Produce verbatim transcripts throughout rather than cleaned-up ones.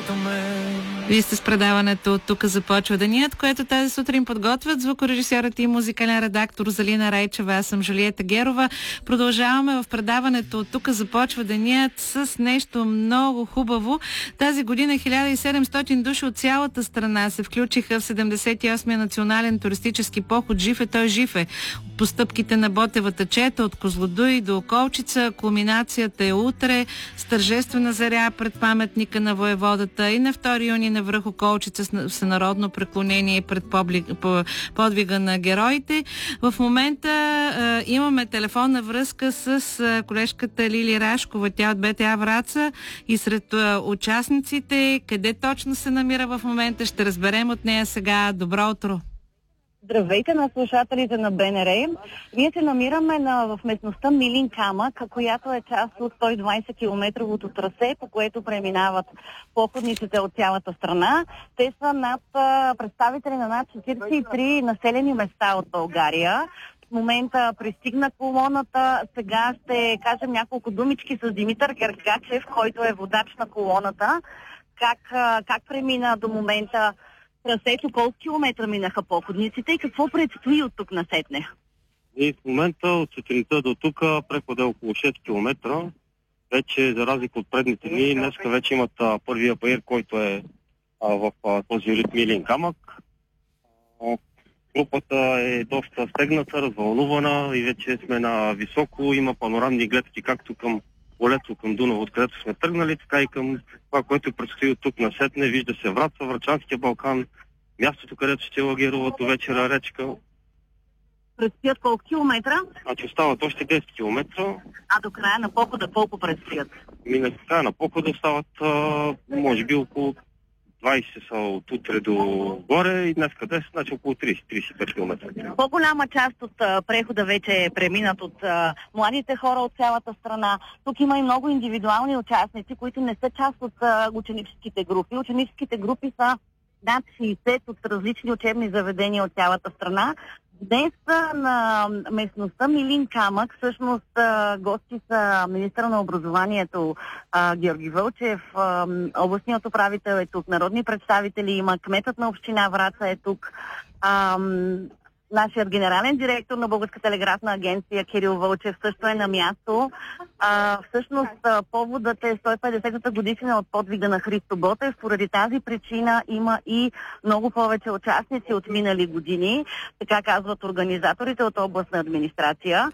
Вие сте с предаването "Тук започва денят", което тази сутрин подготвят звукорежисьорът и музикален редактор Залина Райчева. Аз съм Жулиета Герова. Продължаваме в предаването "Тук започва денят" с нещо много хубаво. Тази година хиляда и седемстотин души от цялата страна се включиха в седемдесет и осмия национален туристически поход "Жив е, той жив е". По стъпките на Ботевата чета от Козлодуй до Колчица. Кулминацията е утре с тържествена заря пред паметника на воеводата и на втори юни на връх Околчица с всенародно преклонение пред подвига на героите. В момента а, имаме телефонна връзка с а, колежката Лили Рашкова. Тя от БТА Враца и сред а, участниците. Къде точно се намира в момента, ще разберем от нея сега. Добро утро! Здравейте на слушателите на БНР. Ние се намираме на, в местността Милин камък, която е част от сто и двайсет километровото трасе, по което преминават походниците от цялата страна. Те са над, представители на над четирийсет и три населени места от България. В момента пристигна колоната. Сега ще кажем няколко думички с Димитър Гергачев, който е водач на колоната. Как, как премина до момента трасето, колко километра минаха походниците и какво предстои от тук насетне? И в момента от сутринта до тук прехода е около шест километра. Вече, за разлика от предните дни, днеска вече имат а, първия паир, който е а, в а, този ритм Милин камък. А, групата е доста стегната, развълнувана и вече сме на високо. Има панорамни гледки както към полето, към Дунав, откъдето сме тръгнали, така и към това, което предстои от тук насетне. Вижда се Враца, Врачанския Балкан, мястото, където ще лагеруват до вечера речка. Предстоят колко километра? Значи остават още десет километра. А до края на похода колко предстоят? Мина до края на похода остават а, може би около двайсет са от утре до горе и днеска десет, значи около трийсет до трийсет и пет километра. По-голяма част от а, прехода вече е преминат от а, младите хора от цялата страна. Тук има и много индивидуални участници, които не са част от а, ученическите групи. Ученическите групи са над шейсет от различни учебни заведения от цялата страна. Днес на местността Милин камък, всъщност гости са министъра на образованието а, Георги Вълчев, а, областният управител е тук, народни представители има, кметът на община Враца е тук, а, нашият генерален директор на Българската телеграфна агенция Кирил Вълчев също е на място. А, всъщност поводът е сто и петдесета годишнина от подвига на Христо Ботев. Поради тази причина има и много повече участници от минали години, така казват организаторите от областна администрация.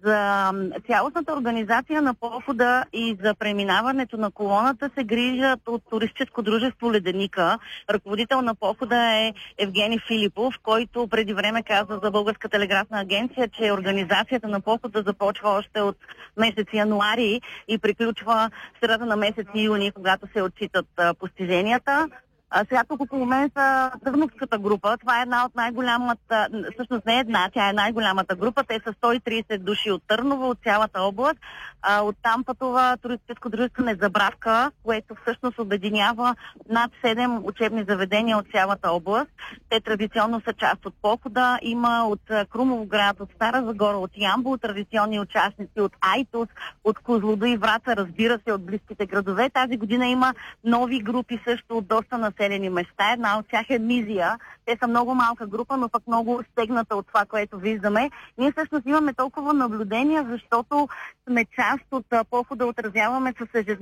За цялостната организация на похода и за преминаването на колоната се грижат от туристическо дружество Леденика. Ръководител на похода е Евгений Филипов, който преди време каза за Българска телеграфна агенция, че организацията на похода започва още от месец януари и приключва в средата на месец юни, когато се отчитат постиженията. А сега тук около мен са Търновската група. Това е една от най-голямата, всъщност не една, тя е най-голямата група. Те са сто и трийсет души от Търново, от цялата област. А, оттам пътува туристическо дружество Незабравка, което всъщност обединява над седем учебни заведения от цялата област. Те традиционно са част от похода. Има от Крумовград, от Стара Загора, от Ямбол традиционни участници, от Айтос, от Козлодуй, Враца, разбира се, от близките градове. Тази година има нови групи също от доста населени места. Една от тях е Мизия. Те са много малка група, но пък много стегната от това, което виждаме. Ние всъщност имаме толкова наблюдения, защото сме част от похода, отразяваме с ежедневно